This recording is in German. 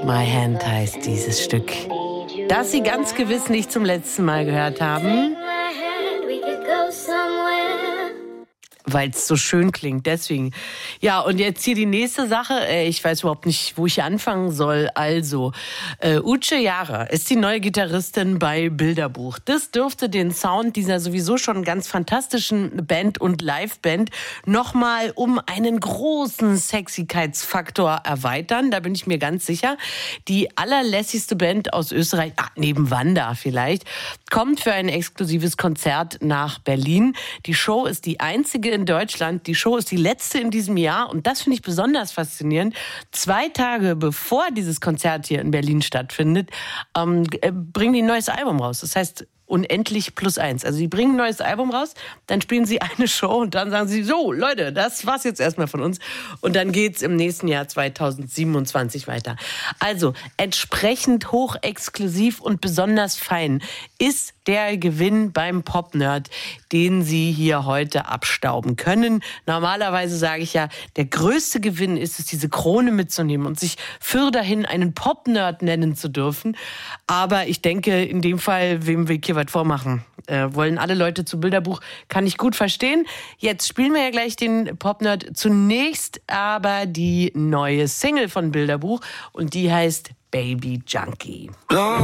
My Hand heißt dieses Stück, das Sie ganz gewiss nicht zum letzten Mal gehört haben, weil es so schön klingt, deswegen. Ja, und jetzt hier die nächste Sache. Ich weiß überhaupt nicht, wo ich anfangen soll. Also, Uche Jara ist die neue Gitarristin bei Bilderbuch. Das dürfte den Sound dieser sowieso schon ganz fantastischen Band und Liveband nochmal um einen großen Sexigkeitsfaktor erweitern. Da bin ich mir ganz sicher. Die allerlässigste Band aus Österreich, neben Wanda vielleicht, kommt für ein exklusives Konzert nach Berlin. Die Show ist die einzige in Deutschland. Die Show ist die letzte in diesem Jahr und das finde ich besonders faszinierend. 2 Tage bevor dieses Konzert hier in Berlin stattfindet, bringen die ein neues Album raus. Das heißt Unendlich +1. Also sie bringen ein neues Album raus, dann spielen sie eine Show und dann sagen sie, so Leute, das war's jetzt erstmal von uns. Und dann geht's im nächsten Jahr 2027 weiter. Also entsprechend hochexklusiv und besonders fein ist der Gewinn beim Pop-Nerd, den Sie hier heute abstauben können. Normalerweise sage ich ja, der größte Gewinn ist es, diese Krone mitzunehmen und sich für dahin einen Pop-Nerd nennen zu dürfen. Aber ich denke, in dem Fall, wem wir hier was vormachen, wollen alle Leute zu Bilderbuch, kann ich gut verstehen. Jetzt spielen wir ja gleich den Pop-Nerd. Zunächst aber die neue Single von Bilderbuch und die heißt Baby Junkie.